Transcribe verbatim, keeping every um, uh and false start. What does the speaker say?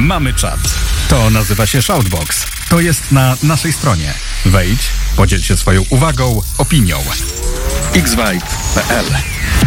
Mamy czat. To nazywa się Shoutbox. To jest na naszej stronie. Wejdź, podziel się swoją uwagą, opinią. x vibe kropka p l